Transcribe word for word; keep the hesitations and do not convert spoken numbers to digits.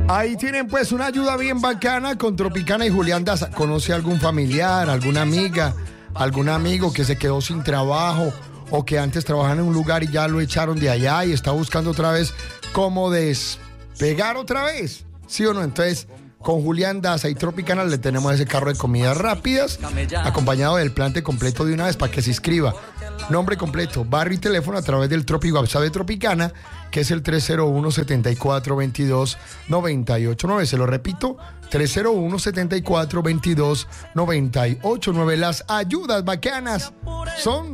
Ahí tienen pues una ayuda bien bacana con Tropicana y Julián Daza. ¿Conoce algún familiar, alguna amiga, algún amigo que se quedó sin trabajo o que antes trabajaba en un lugar y ya lo echaron de allá y está buscando otra vez cómo despegar otra vez? ¿Sí o no? Entonces, con Julián Daza y Tropicana le tenemos ese carro de comidas rápidas, acompañado del plante completo de una vez para que se inscriba. Nombre completo, barrio y teléfono a través del Tropi WhatsApp de Tropicana, que es el tres cero uno, siete cuatro dos dos, nueve ocho nueve. Se lo repito, tres cero uno, siete cuatro dos dos, nueve ocho nueve. Las ayudas bacanas son